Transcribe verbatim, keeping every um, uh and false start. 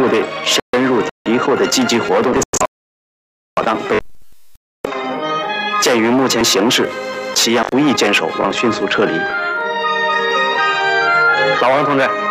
部队深入敌后的积极活动，扫荡被。鉴于目前形势，祁阳无意坚守，望迅速撤离。老王同志。